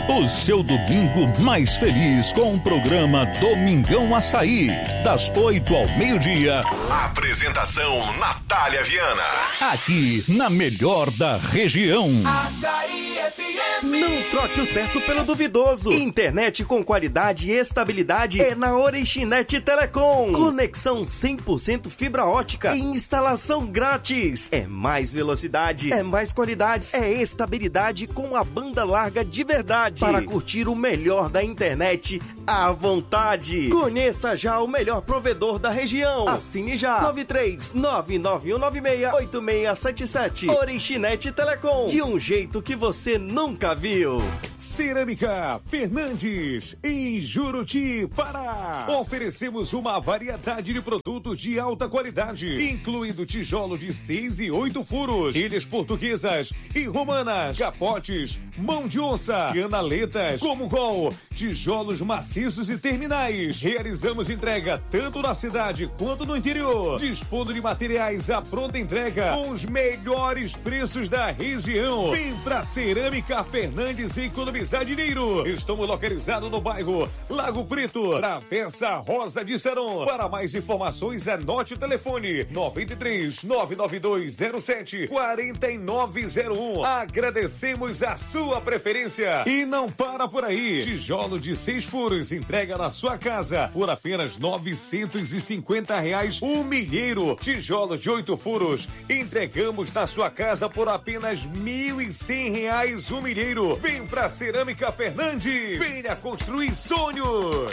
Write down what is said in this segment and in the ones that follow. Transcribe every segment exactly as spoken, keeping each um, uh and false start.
O seu domingo mais feliz com o programa Domingão Açaí, das oito ao meio-dia. Apresentação Natália Viana. Aqui na melhor da região. Açaí F M. Não troque o certo pelo duvidoso. Internet com qualidade e estabilidade é na Orixinet Telecom. Conexão cem por cento fibra ótica e instalação grátis. É mais velocidade, é mais qualidade, é estabilidade com a banda larga de verdade. Para curtir o melhor da internet à vontade. Conheça já o melhor provedor da região. Assine já. nove três nove nove um nove seis oito seis sete sete. Orixinet Telecom. De um jeito que você nunca viu. Cerâmica Fernandes, em Juruti, Pará. Oferecemos uma variedade de produtos de alta qualidade, incluindo tijolo de seis e oito furos, ilhas portuguesas e romanas, capotes, mão de onça, canaletas, como gol, tijolos maciços e terminais. Realizamos entrega tanto na cidade quanto no interior, dispondo de materiais à pronta entrega com os melhores preços da região. Vem pra Cerâmica Fernandes economizar dinheiro. Estamos localizados no bairro Lago Preto, Travessa Rosa de Saron. Para mais informações, anote o telefone nove três nove nove dois zero sete quatro nove zero um. Agradecemos a sua preferência. E não para por aí. Tijolo de seis furos, entrega na sua casa por apenas novecentos e cinquenta reais um milheiro. Tijolo de oito furos, entregamos na sua casa por apenas mil e cem reais um milheiro. Vem pra Cerâmica Fernandes. Venha construir sonhos.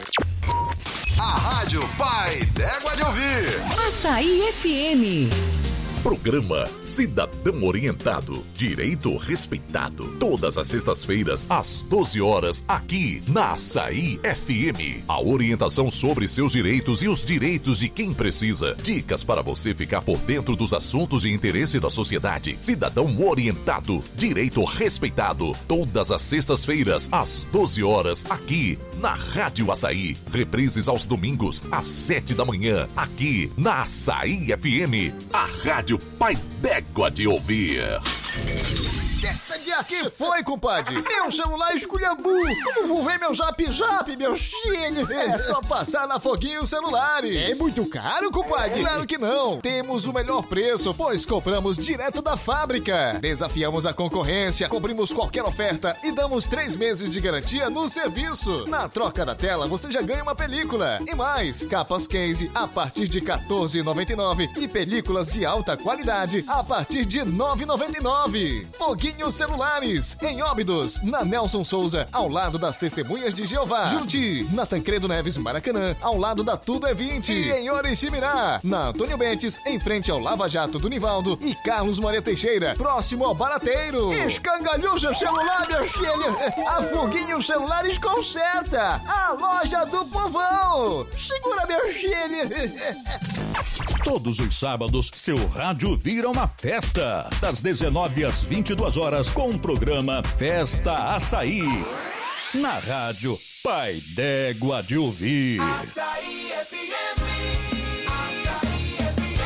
A Rádio Pai d'Égua de Ouvir. Açaí F M. Programa Cidadão Orientado, Direito Respeitado. Todas as sextas-feiras, às doze horas, aqui na Açaí F M. A orientação sobre seus direitos e os direitos de quem precisa. Dicas para você ficar por dentro dos assuntos de interesse da sociedade. Cidadão Orientado, Direito Respeitado. Todas as sextas-feiras, às doze horas, aqui na Rádio Açaí. Reprises aos domingos, às sete da manhã, aqui na Açaí F M. A Rádio Pai d'Égua de Ouvir. Que foi, compadre? Meu celular esculhambou. Como vou ver meu zap zap, meu filho? É só passar na Foguinho Celulares. É muito caro, compadre? Claro que não. Temos o melhor preço, pois compramos direto da fábrica. Desafiamos a concorrência, cobrimos qualquer oferta e damos três meses de garantia no serviço. Na troca da tela, você já ganha uma película. E mais, capas case a partir de quatorze reais e noventa e nove centavos e películas de alta qualidade a partir de nove reais e noventa e nove centavos. Foguinho Celulares, em Óbidos, na Nelson Souza, ao lado das Testemunhas de Jeová. Juruti, na Tancredo Neves, Maracanã, ao lado da Tudo é vinte. E em Oriximiná, na Antônio Bentes, em frente ao Lava Jato do Nivaldo e Carlos Maria Teixeira, próximo ao Barateiro. Escangalhou seu celular, meu filho? A Foguinho Celulares conserta. A loja do povão. Segura, meu filho. Todos os sábados, seu rádio vira uma festa. Das dezenove às vinte e duas horas, com o programa Festa Açaí. Na rádio Pai d'Égua de Ouvir. Açaí F M. Açaí F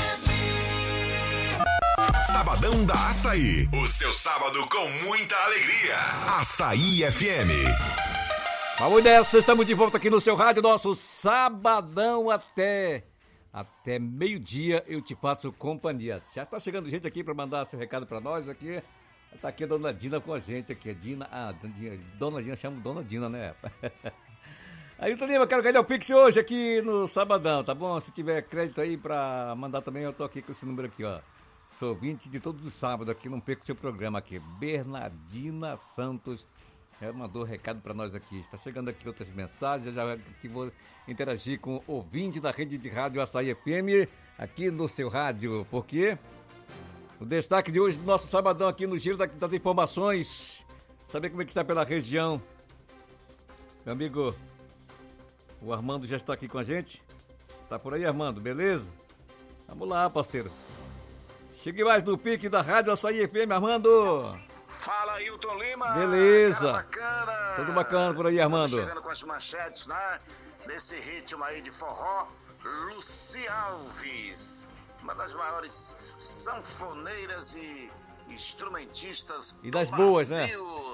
M. Sabadão da Açaí. O seu sábado com muita alegria. Açaí F M. Vamos nessa, estamos de volta aqui no seu rádio, nosso Sabadão até... Até meio-dia eu te faço companhia. Já está chegando gente aqui para mandar seu recado para nós aqui. Tá aqui a dona Dina com a gente aqui. A Dina, ah, dona Dina, chama dona Dina, né? Aí, Toninho, eu quero ganhar o Pix hoje aqui no Sabadão, tá bom? Se tiver crédito aí para mandar também, eu tô aqui com esse número aqui, ó. Sou ouvinte de todos os sábados aqui, não perco o seu programa aqui. Bernardina Santos. Já mandou recado para nós aqui. Está chegando aqui outras mensagens. Já que vou interagir com o ouvinte da rede de rádio Açaí F M aqui no seu rádio. Porque o destaque de hoje do nosso sabadão aqui no Giro das Informações. Saber como é que está pela região. Meu amigo, o Armando já está aqui com a gente. Tá por aí, Armando, beleza? Vamos lá, parceiro. Chegue mais no pique da rádio Açaí F M, Armando. Fala, Hilton Lima. Beleza. Bacana. Tudo bacana por aí, Armando. Chegando com as manchetes, né? Desse ritmo aí de forró, Luci Alves, uma das maiores sanfoneiras e instrumentistas e das do boas, Brasil, né?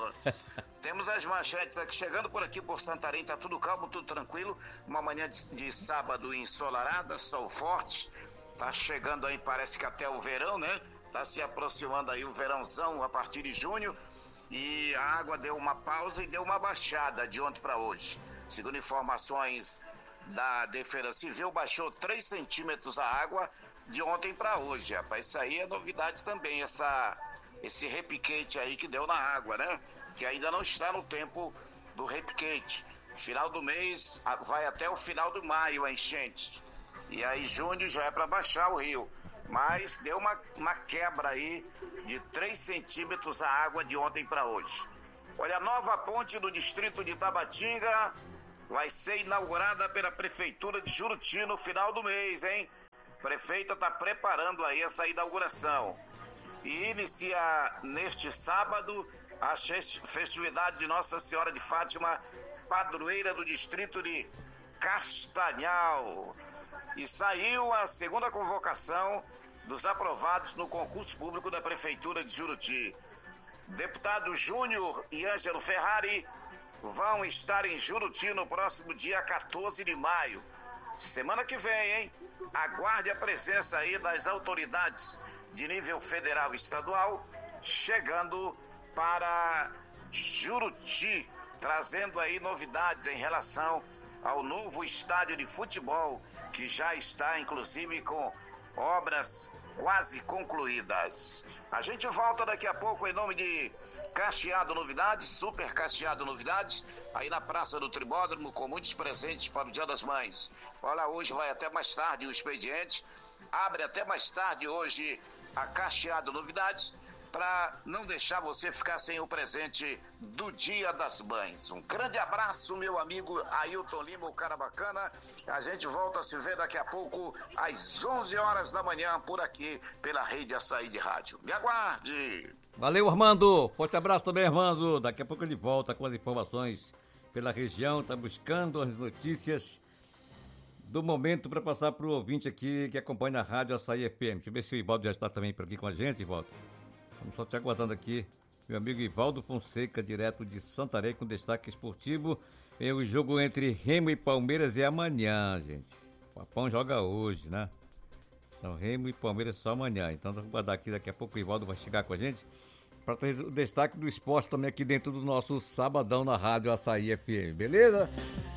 senhor. Temos as manchetes aqui, chegando por aqui por Santarém, tá tudo calmo, tudo tranquilo. Uma manhã de, de sábado ensolarada, sol forte. Tá chegando aí, parece que até o verão, né? Tá se aproximando aí o verãozão a partir de junho. E a água deu uma pausa e deu uma baixada de ontem para hoje. Segundo informações da Defesa Civil, baixou três centímetros a água de ontem para hoje, rapaz. Isso aí é novidade também, essa, esse repiquete aí que deu na água, né? Que ainda não está no tempo do repiquete. Final do mês, vai até o final de maio a enchente. E aí junho já é para baixar o rio. Mas deu uma, uma quebra aí de três centímetros a água de ontem para hoje. Olha, a nova ponte do distrito de Tabatinga vai ser inaugurada pela Prefeitura de Juruti no final do mês, hein? A prefeita está preparando aí essa inauguração. E inicia neste sábado as festividades de Nossa Senhora de Fátima, padroeira do distrito de Castanhal. E saiu a segunda convocação dos aprovados no concurso público da Prefeitura de Juruti. Deputados Júnior e Ângelo Ferrari vão estar em Juruti no próximo dia quatorze de maio. Semana que vem, hein? Aguarde a presença aí das autoridades de nível federal e estadual chegando para Juruti, trazendo aí novidades em relação ao novo estádio de futebol, que já está, inclusive, com obras quase concluídas. A gente volta daqui a pouco em nome de Cacheado Novidades, Super Cacheado Novidades, aí na Praça do Tribódromo, com muitos presentes para o Dia das Mães. Olha, hoje vai até mais tarde o expediente, abre até mais tarde hoje a Cacheado Novidades, para não deixar você ficar sem o presente do Dia das Mães. Um grande abraço, meu amigo Ailton Lima, o cara bacana. A gente volta a se ver daqui a pouco, às onze horas da manhã, por aqui, pela Rede Açaí de Rádio. Me aguarde! Valeu, Armando! Forte abraço também, Armando. Daqui a pouco ele volta com as informações pela região, tá buscando as notícias do momento para passar para o ouvinte aqui que acompanha a Rádio Açaí F M. Deixa eu ver se o Ivaldo já está também por aqui com a gente, Ivaldo. Estamos só te aguardando aqui, meu amigo Ivaldo Fonseca, direto de Santarém, com destaque esportivo. Tem o jogo entre Remo e Palmeiras é amanhã, gente. O Papão joga hoje, né? Então, Remo e Palmeiras só amanhã. Então, vamos aguardar aqui, daqui a pouco o Ivaldo vai chegar com a gente para trazer o destaque do esporte também aqui dentro do nosso Sabadão na Rádio Açaí F M, beleza?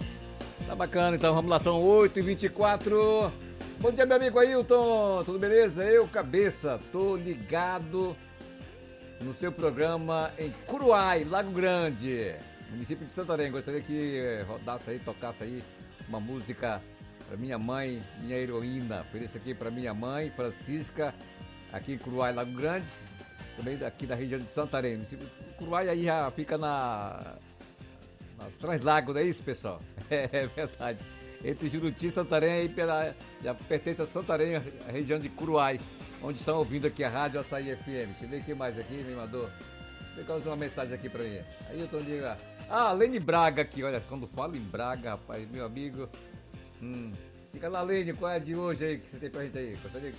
Tá bacana, então vamos lá, são oito e vinte e quatro. Bom dia, meu amigo Ailton, tudo beleza? Eu, Cabeça, tô ligado no seu programa em Curuai, Lago Grande, município de Santarém. Gostaria que rodasse aí, tocasse aí uma música para minha mãe, minha heroína. Ofereço aqui para minha mãe, Francisca, aqui em Curuai, Lago Grande, também daqui da região de Santarém. Município de Curuai aí já fica na, na Translago, não é isso, pessoal? É, é verdade. Entre Juruti e Santarém, aí pela, já pertence a Santarém, a região de Curuai, onde estão ouvindo aqui a Rádio Açaí F M. Deixa eu ver o que mais aqui, me mandou. Deixa eu ver uma mensagem aqui pra mim. Aí eu tô dizendo, ah, Lene Braga aqui, olha, quando falo em Braga, rapaz, meu amigo. Hum, fica lá, Lene, qual é a de hoje aí que você tem pra gente aí? Gostaria...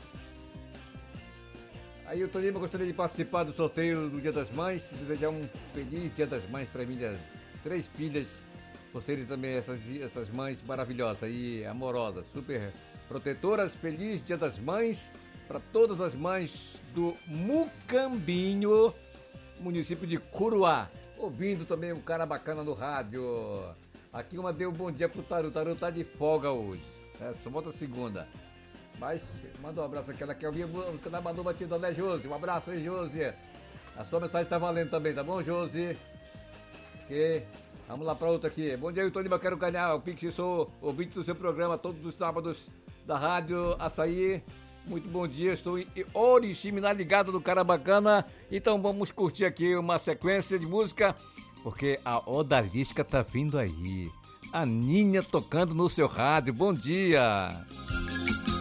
Aí eu tô dizendo, gostaria de participar do sorteio do Dia das Mães, desejar um feliz Dia das Mães para minhas três filhas, por serem também essas, essas mães maravilhosas e amorosas, super protetoras. Feliz Dia das Mães para todas as mães do Mucambinho, município de Curuá. Ouvindo também um cara bacana no rádio. Aqui uma deu um bom dia pro Taru. O Taru tá de folga hoje. É, só volta segunda. Mas manda um abraço aqui. Ela quer ouvir a música da Manu Batida, né, Josi? Um abraço aí, Josi. A sua mensagem tá valendo também, tá bom, Josi? Ok. Vamos lá para outra aqui. Bom dia, eu Lima, quero ganhar o Pix, sou ouvinte do seu programa todos os sábados da Rádio Açaí. Muito bom dia, estou em Oriximiná ligado do cara bacana. Então vamos curtir aqui uma sequência de música, porque a Odalisca tá vindo aí. A Ninha tocando no seu rádio. Bom dia!